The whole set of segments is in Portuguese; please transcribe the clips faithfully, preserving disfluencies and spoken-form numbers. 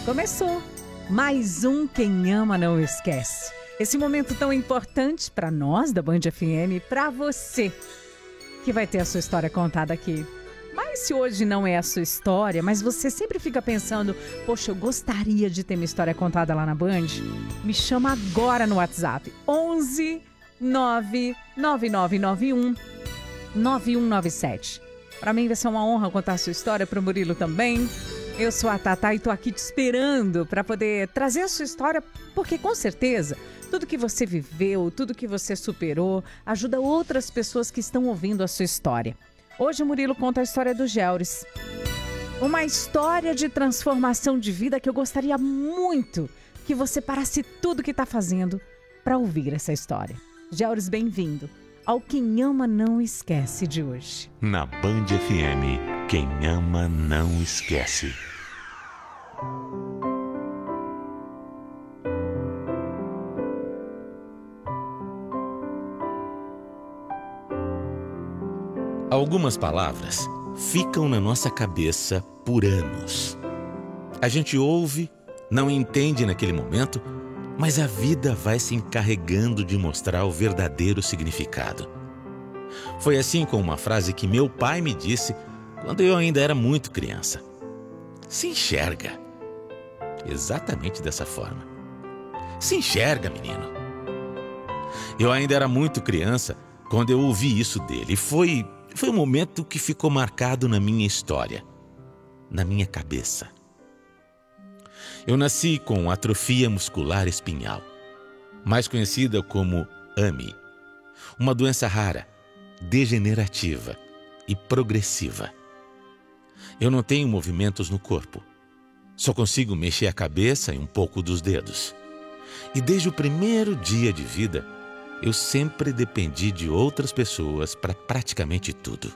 Começou mais um Quem Ama Não Esquece. Esse momento tão importante para nós da Band F M, para você que vai ter a sua história contada aqui. Mas se hoje não é a sua história, mas você sempre fica pensando, poxa, eu gostaria de ter minha história contada lá na Band, me chama agora no WhatsApp, onze nove nove nove nove um nove um nove sete. Para mim vai ser uma honra contar a sua história, para o Murilo também. Eu sou a Tatá e tô aqui te esperando para poder trazer a sua história, porque com certeza tudo que você viveu, tudo que você superou, ajuda outras pessoas que estão ouvindo a sua história. Hoje o Murilo conta a história do Gelris. Uma história de transformação de vida que eu gostaria muito que você parasse tudo que está fazendo para ouvir essa história. Gelris, bem-vindo ao Quem Ama Não Esquece de hoje. Na Band F M, Quem Ama Não Esquece. Algumas palavras ficam na nossa cabeça por anos. A gente ouve, não entende naquele momento, mas a vida vai se encarregando de mostrar o verdadeiro significado. Foi assim com uma frase que meu pai me disse quando eu ainda era muito criança. Se enxerga. Exatamente dessa forma. Se enxerga, menino. Eu ainda era muito criança quando eu ouvi isso dele. E foi, foi um momento que ficou marcado na minha história, na minha cabeça. Eu nasci com atrofia muscular espinhal, mais conhecida como A M I, uma doença rara, degenerativa e progressiva. Eu não tenho movimentos no corpo, só consigo mexer a cabeça e um pouco dos dedos. E desde o primeiro dia de vida, eu sempre dependi de outras pessoas para praticamente tudo.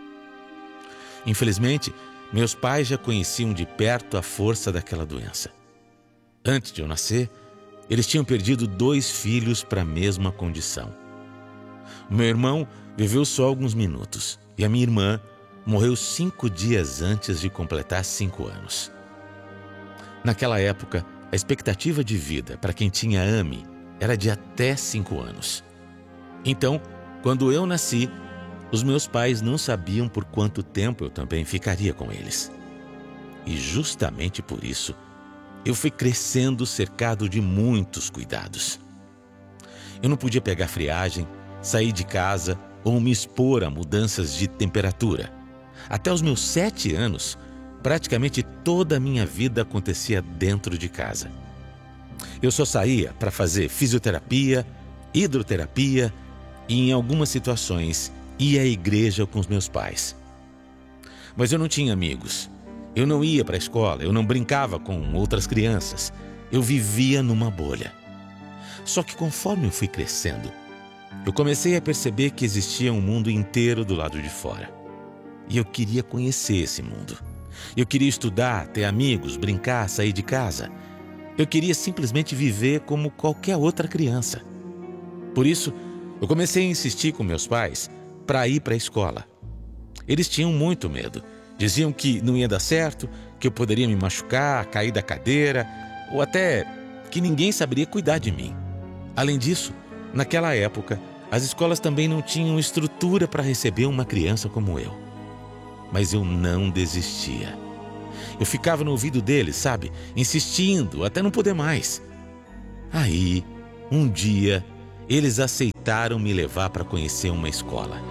Infelizmente, meus pais já conheciam de perto a força daquela doença. Antes de eu nascer, eles tinham perdido dois filhos para a mesma condição. O meu irmão viveu só alguns minutos e a minha irmã morreu cinco dias antes de completar cinco anos. Naquela época, a expectativa de vida para quem tinha A M I era de até cinco anos. Então, quando eu nasci, os meus pais não sabiam por quanto tempo eu também ficaria com eles. E justamente por isso, eu fui crescendo cercado de muitos cuidados. Eu não podia pegar friagem, sair de casa ou me expor a mudanças de temperatura. Até os meus sete anos, praticamente toda a minha vida acontecia dentro de casa. Eu só saía para fazer fisioterapia, hidroterapia e, em algumas situações, ia à igreja com os meus pais. Mas eu não tinha amigos. Eu não ia para a escola, eu não brincava com outras crianças. Eu vivia numa bolha. Só que conforme eu fui crescendo, eu comecei a perceber que existia um mundo inteiro do lado de fora. E eu queria conhecer esse mundo. Eu queria estudar, ter amigos, brincar, sair de casa. Eu queria simplesmente viver como qualquer outra criança. Por isso, eu comecei a insistir com meus pais para ir para a escola. Eles tinham muito medo. Diziam que não ia dar certo, que eu poderia me machucar, cair da cadeira, ou até que ninguém saberia cuidar de mim. Além disso, naquela época, as escolas também não tinham estrutura para receber uma criança como eu. Mas eu não desistia. Eu ficava no ouvido deles, sabe? Insistindo, até não poder mais. Aí, um dia, eles aceitaram me levar para conhecer uma escola.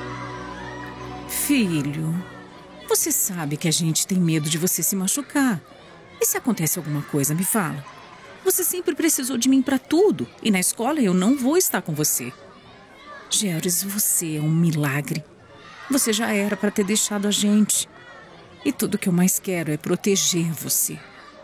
Filho, você sabe que a gente tem medo de você se machucar. E se acontece alguma coisa, me fala. Você sempre precisou de mim para tudo. E na escola eu não vou estar com você. Gelris, você é um milagre. Você já era para ter deixado a gente. E tudo que eu mais quero é proteger você.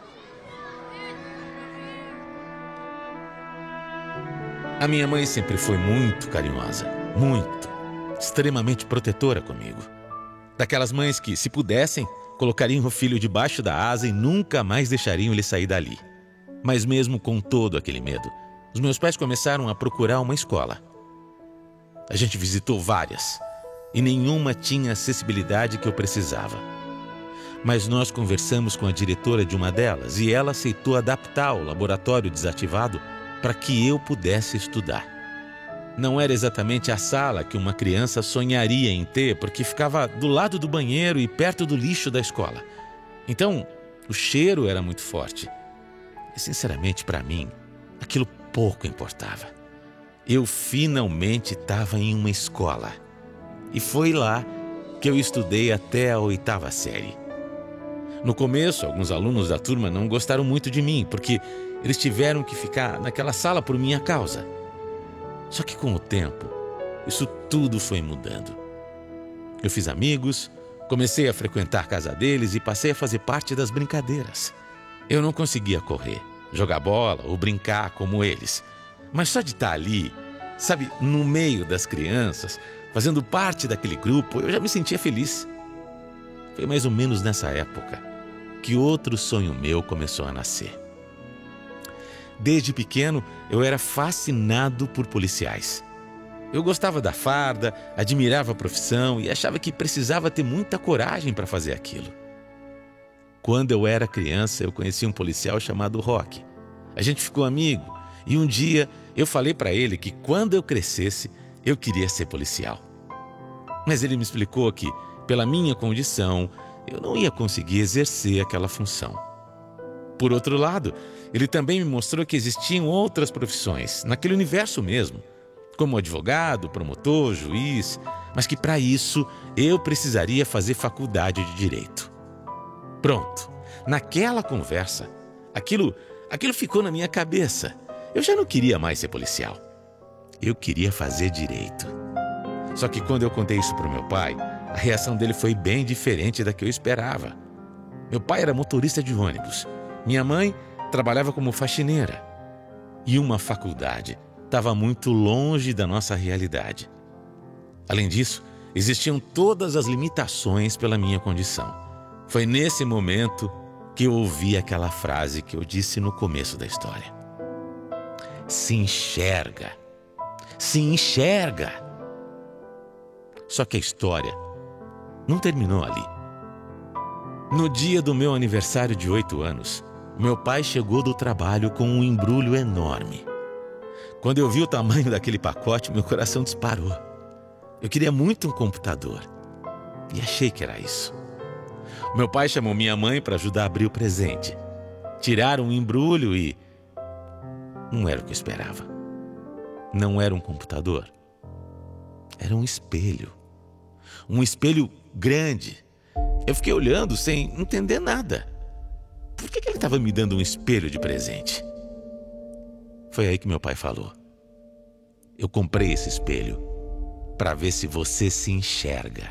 A minha mãe sempre foi muito carinhosa. Muito. Extremamente protetora comigo. Daquelas mães que, se pudessem, colocariam o filho debaixo da asa e nunca mais deixariam ele sair dali. Mas mesmo com todo aquele medo, os meus pais começaram a procurar uma escola. A gente visitou várias e nenhuma tinha a acessibilidade que eu precisava. mas nós conversamos com a diretora de uma delas e ela aceitou adaptar o laboratório desativado para que eu pudesse estudar. Não era exatamente a sala que uma criança sonharia em ter, porque ficava do lado do banheiro e perto do lixo da escola. Então, o cheiro era muito forte. E, sinceramente, para mim, aquilo pouco importava. Eu finalmente estava em uma escola. E foi lá que eu estudei até a oitava série. No começo, alguns alunos da turma não gostaram muito de mim, porque eles tiveram que ficar naquela sala por minha causa. Só que com o tempo, isso tudo foi mudando. Eu fiz amigos, comecei a frequentar a casa deles e passei a fazer parte das brincadeiras. Eu não conseguia correr, jogar bola ou brincar como eles. Mas só de estar ali, sabe, no meio das crianças, fazendo parte daquele grupo, eu já me sentia feliz. Foi mais ou menos nessa época que outro sonho meu começou a nascer. Desde pequeno, eu era fascinado por policiais. Eu gostava da farda, admirava a profissão e achava que precisava ter muita coragem para fazer aquilo. Quando eu era criança, eu conheci um policial chamado Rock. A gente ficou amigo e um dia eu falei para ele que quando eu crescesse, eu queria ser policial. Mas ele me explicou que, pela minha condição, eu não ia conseguir exercer aquela função. Por outro lado, ele também me mostrou que existiam outras profissões, naquele universo mesmo, como advogado, promotor, juiz, mas que para isso eu precisaria fazer faculdade de direito. Pronto, naquela conversa, aquilo, aquilo ficou na minha cabeça. Eu já não queria mais ser policial. Eu queria fazer direito. Só que quando eu contei isso para o meu pai, a reação dele foi bem diferente da que eu esperava. Meu pai era motorista de ônibus. Minha mãe trabalhava como faxineira. E uma faculdade estava muito longe da nossa realidade. Além disso, existiam todas as limitações pela minha condição. Foi nesse momento que eu ouvi aquela frase que eu disse no começo da história. Se enxerga. Se enxerga. Só que a história não terminou ali. No dia do meu aniversário de oito anos, meu pai chegou do trabalho com um embrulho enorme. Quando eu vi o tamanho daquele pacote, meu coração disparou. Eu queria muito um computador. E achei que era isso. Meu pai chamou minha mãe para ajudar a abrir o presente. Tiraram o embrulho e... não era o que eu esperava. Não era um computador. Era um espelho. Um espelho grande. Eu fiquei olhando sem entender nada. Por que ele estava me dando um espelho de presente? Foi aí que meu pai falou. Eu comprei esse espelho para ver se você se enxerga.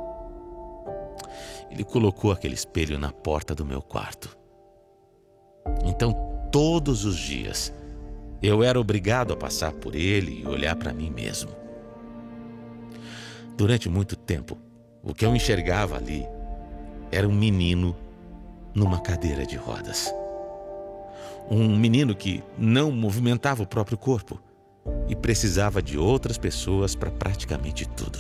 Ele colocou aquele espelho na porta do meu quarto. Então, todos os dias, eu era obrigado a passar por ele e olhar para mim mesmo. Durante muito tempo, o que eu enxergava ali era um menino numa cadeira de rodas. Um menino que não movimentava o próprio corpo e precisava de outras pessoas para praticamente tudo.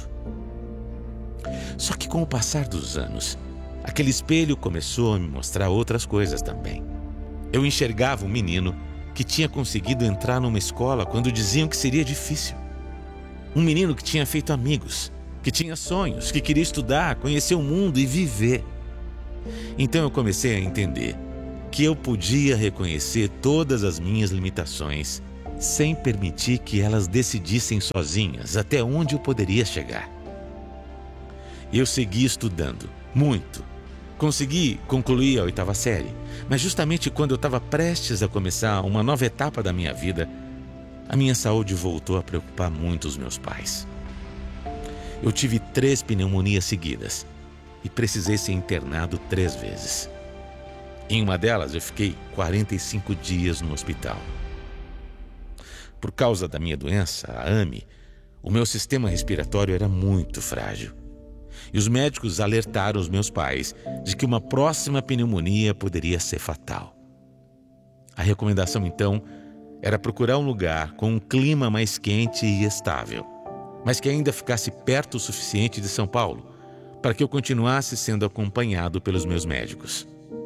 Só que com o passar dos anos, aquele espelho começou a me mostrar outras coisas também. Eu enxergava um menino que tinha conseguido entrar numa escola quando diziam que seria difícil. Um menino que tinha feito amigos, que tinha sonhos, que queria estudar, conhecer o mundo e viver. Então eu comecei a entender que eu podia reconhecer todas as minhas limitações sem permitir que elas decidissem sozinhas até onde eu poderia chegar. Eu segui estudando, muito. Consegui concluir a oitava série, mas justamente quando eu estava prestes a começar uma nova etapa da minha vida, a minha saúde voltou a preocupar muito os meus pais. Eu tive três pneumonias seguidas e precisei ser internado três vezes. Em uma delas, eu fiquei quarenta e cinco dias no hospital. Por causa da minha doença, a A M E, o meu sistema respiratório era muito frágil. E os médicos alertaram os meus pais de que uma próxima pneumonia poderia ser fatal. A recomendação, então, era procurar um lugar com um clima mais quente e estável, mas que ainda ficasse perto o suficiente de São Paulo, para que eu continuasse sendo acompanhado pelos meus médicos.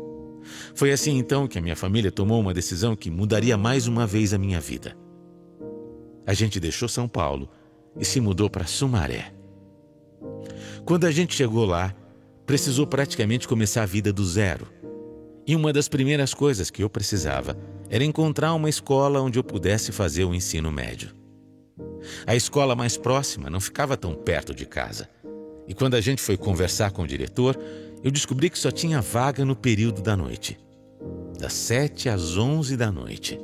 Foi assim então que a minha família tomou uma decisão que mudaria mais uma vez a minha vida. A gente deixou São Paulo e se mudou para Sumaré. Quando a gente chegou lá, precisou praticamente começar a vida do zero. E uma das primeiras coisas que eu precisava era encontrar uma escola onde eu pudesse fazer o ensino médio. A escola mais próxima não ficava tão perto de casa. E quando a gente foi conversar com o diretor, eu descobri que só tinha vaga no período da noite, das sete às onze da noite.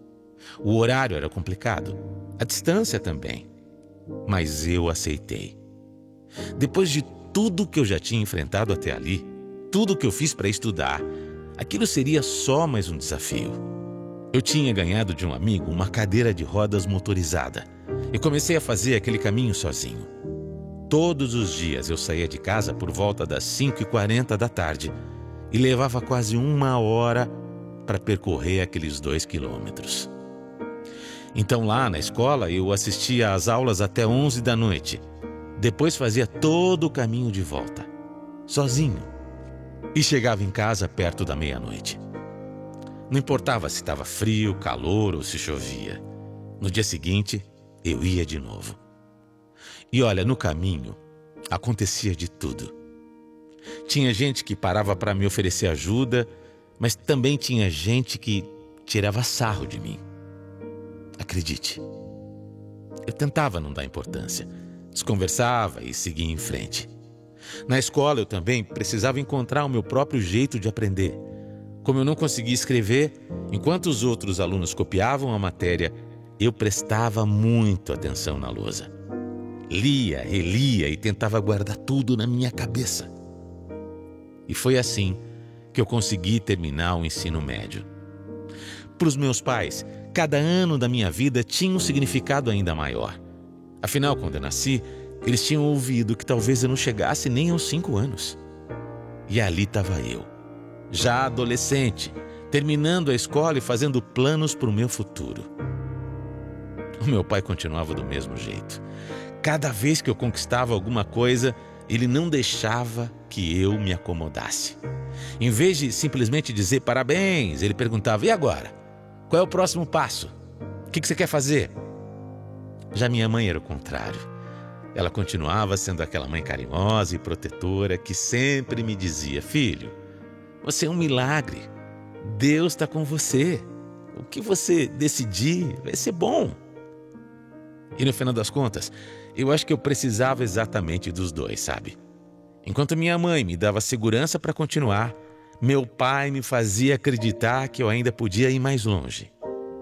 O horário era complicado, a distância também, mas eu aceitei. Depois de tudo que eu já tinha enfrentado até ali, tudo que eu fiz para estudar, aquilo seria só mais um desafio. Eu tinha ganhado de um amigo uma cadeira de rodas motorizada e comecei a fazer aquele caminho sozinho. Todos os dias eu saía de casa por volta das cinco e quarenta da tarde e levava quase uma hora para percorrer aqueles dois quilômetros. Então lá na escola eu assistia às aulas até onze da noite. Depois fazia todo o caminho de volta, sozinho, e chegava em casa perto da meia-noite. Não importava se estava frio, calor ou se chovia. No dia seguinte, eu ia de novo. E olha, no caminho, acontecia de tudo. Tinha gente que parava para me oferecer ajuda, mas também tinha gente que tirava sarro de mim. Acredite, eu tentava não dar importância, desconversava e seguia em frente. Na escola eu também precisava encontrar o meu próprio jeito de aprender. Como eu não conseguia escrever, enquanto os outros alunos copiavam a matéria, eu prestava muito atenção na lousa. Lia, relia e tentava guardar tudo na minha cabeça. E foi assim que eu consegui terminar o ensino médio. Para os meus pais, cada ano da minha vida tinha um significado ainda maior. Afinal, quando eu nasci, eles tinham ouvido que talvez eu não chegasse nem aos cinco anos. E ali estava eu, já adolescente, terminando a escola e fazendo planos para o meu futuro. O meu pai continuava do mesmo jeito. Cada vez que eu conquistava alguma coisa, ele não deixava que eu me acomodasse. Em vez de simplesmente dizer parabéns, ele perguntava: e agora? Qual é o próximo passo? O que você quer fazer? Já minha mãe era o contrário. Ela continuava sendo aquela mãe carinhosa e protetora que sempre me dizia: filho, você é um milagre. Deus está com você. O que você decidir vai ser bom. E no final das contas, eu acho que eu precisava exatamente dos dois, sabe? Enquanto minha mãe me dava segurança para continuar, meu pai me fazia acreditar que eu ainda podia ir mais longe.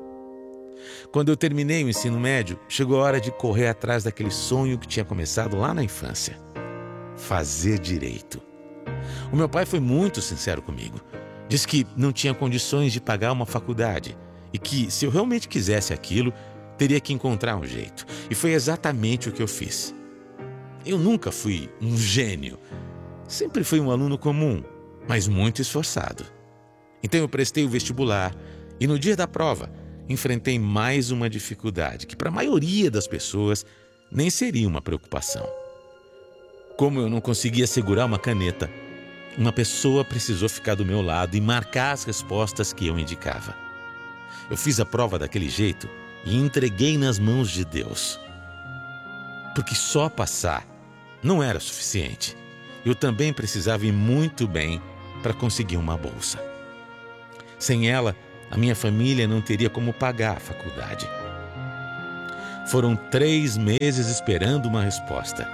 Quando eu terminei o ensino médio, chegou a hora de correr atrás daquele sonho que tinha começado lá na infância: fazer direito. O meu pai foi muito sincero comigo. Disse que não tinha condições de pagar uma faculdade e que, se eu realmente quisesse aquilo, teria que encontrar um jeito. E foi exatamente o que eu fiz. Eu nunca fui um gênio. Sempre fui um aluno comum, mas muito esforçado. Então eu prestei o vestibular e no dia da prova enfrentei mais uma dificuldade que para a maioria das pessoas nem seria uma preocupação. Como eu não conseguia segurar uma caneta, uma pessoa precisou ficar do meu lado e marcar as respostas que eu indicava. Eu fiz a prova daquele jeito e entreguei nas mãos de Deus. Porque só passar não era suficiente. Eu também precisava ir muito bem para conseguir uma bolsa. Sem ela, a minha família não teria como pagar a faculdade. Foram três meses esperando uma resposta.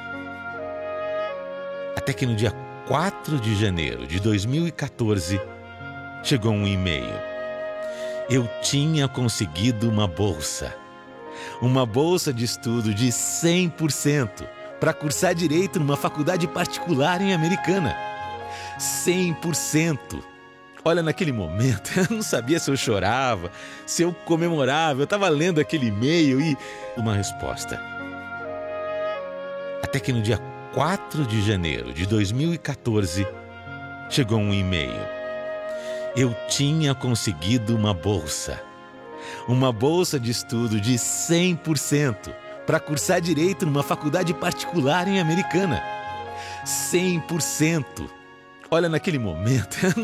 Até que no dia quatro de janeiro de dois mil e quatorze, chegou um e-mail. Eu tinha conseguido uma bolsa. Uma bolsa de estudo de cem por cento para cursar Direito numa faculdade particular em Americana. cem por cento. Olha, naquele momento, eu não sabia se eu chorava, se eu comemorava. Eu estava lendo aquele e-mail e uma resposta. Até que no dia quatro de janeiro de dois mil e quatorze, chegou um e-mail. Eu tinha conseguido uma bolsa. Uma bolsa de estudo de cem por cento para cursar Direito numa faculdade particular em Americana. cem por cento. Olha, naquele momento,